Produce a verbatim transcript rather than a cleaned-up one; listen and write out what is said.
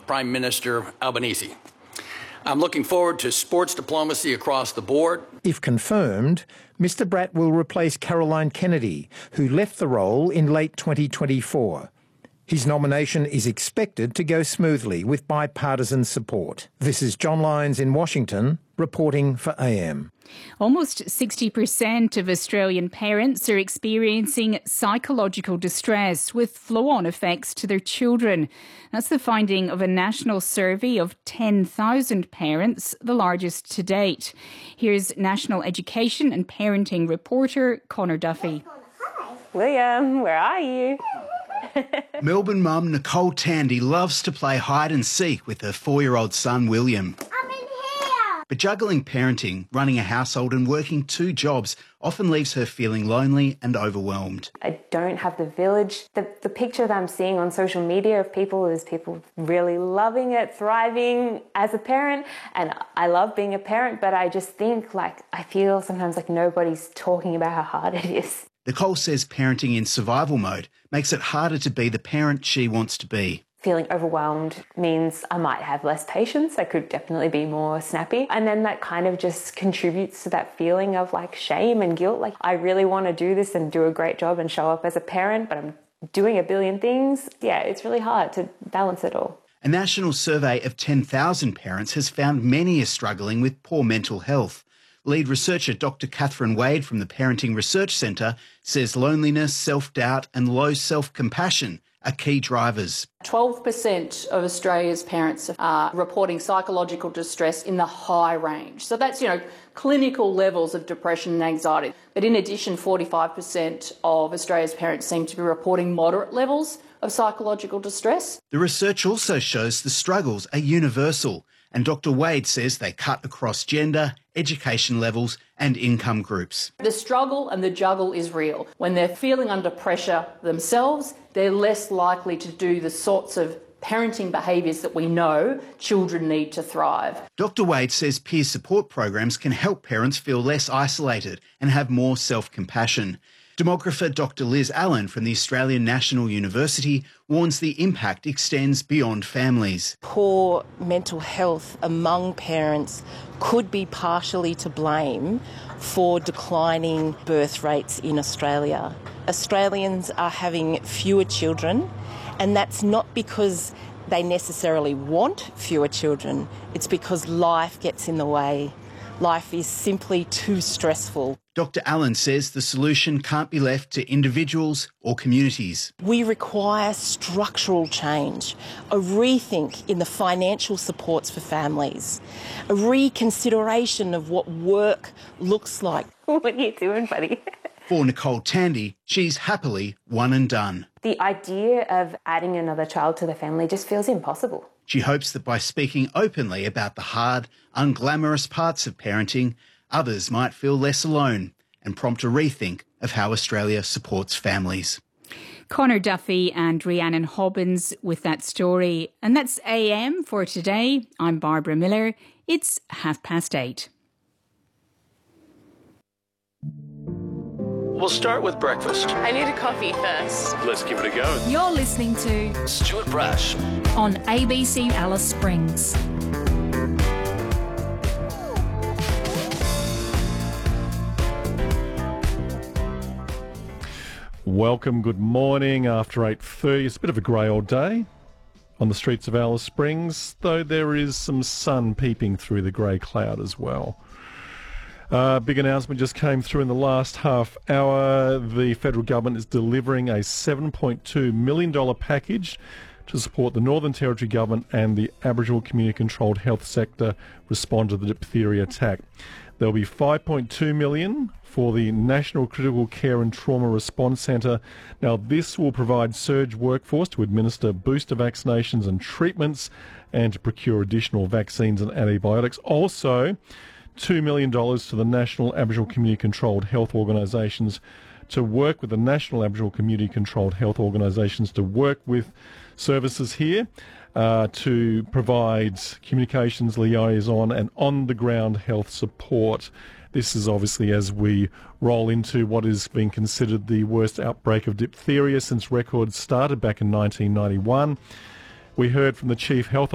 Prime Minister Albanese. I'm looking forward to sports diplomacy across the board. If confirmed, Mr Bratt will replace Caroline Kennedy, who left the role in late twenty twenty-four. His nomination is expected to go smoothly with bipartisan support. This is John Lyons in Washington, reporting for A M. Almost sixty percent of Australian parents are experiencing psychological distress with flow-on effects to their children. That's the finding of a national survey of ten thousand parents, the largest to date. Here's National Education and Parenting reporter Connor Duffy. William, where are you? Melbourne mum Nicole Tandy loves to play hide and seek with her four-year-old son William. I'm in here! But juggling parenting, running a household and working two jobs often leaves her feeling lonely and overwhelmed. I don't have the village. The, the picture that I'm seeing on social media of people is people really loving it, thriving as a parent. And I love being a parent, but I just think like, I feel sometimes like nobody's talking about how hard it is. Nicole says parenting in survival mode makes it harder to be the parent she wants to be. Feeling overwhelmed means I might have less patience. I could definitely be more snappy. And then that kind of just contributes to that feeling of like shame and guilt. Like I really want to do this and do a great job and show up as a parent, but I'm doing a billion things. Yeah, it's really hard to balance it all. A national survey of ten thousand parents has found many are struggling with poor mental health. Lead researcher Doctor Catherine Wade from the Parenting Research Centre says loneliness, self-doubt and low self-compassion are key drivers. twelve percent of Australia's parents are reporting psychological distress in the high range. So that's, you know, clinical levels of depression and anxiety. But in addition, forty-five percent of Australia's parents seem to be reporting moderate levels of psychological distress. The research also shows the struggles are universal, and Doctor Wade says they cut across gender, education levels and income groups. The struggle and the juggle is real. When they're feeling under pressure themselves, they're less likely to do the sorts of parenting behaviours that we know children need to thrive. Doctor Wade says peer support programs can help parents feel less isolated and have more self-compassion. Demographer Doctor Liz Allen from the Australian National University warns the impact extends beyond families. Poor mental health among parents could be partially to blame for declining birth rates in Australia. Australians are having fewer children, and that's not because they necessarily want fewer children. It's because life gets in the way. Life is simply too stressful. Doctor Allen says the solution can't be left to individuals or communities. We require structural change, a rethink in the financial supports for families, a reconsideration of what work looks like. What are you doing, buddy? For Nicole Tandy, she's happily one and done. The idea of adding another child to the family just feels impossible. She hopes that by speaking openly about the hard, unglamorous parts of parenting, others might feel less alone and prompt a rethink of how Australia supports families. Connor Duffy and Rhiannon Hobbins with that story. And that's A M for today. I'm Barbara Miller. It's half past eight. We'll start with breakfast. I need a coffee first. Let's give it a go. You're listening to Stuart Brash on A B C Alice Springs. Welcome, good morning. After eight thirty, it's a bit of a grey old day on the streets of Alice Springs, though there is some sun peeping through the grey cloud as well. Uh, big announcement just came through in the last half hour. The federal government is delivering a seven point two million dollars package to support the Northern Territory government and the Aboriginal community-controlled health sector respond to the diphtheria attack. There will be five point two million dollars for the National Critical Care and Trauma Response Centre. Now, this will provide surge workforce to administer booster vaccinations and treatments and to procure additional vaccines and antibiotics. Also, two million dollars to the National Aboriginal Community-Controlled Health Organisations to work with the National Aboriginal Community-Controlled Health Organisations to work with services here uh, to provide communications, liaison and on-the-ground health support. This is obviously as we roll into what is being considered the worst outbreak of diphtheria since records started back in nineteen ninety-one. We heard from the Chief Health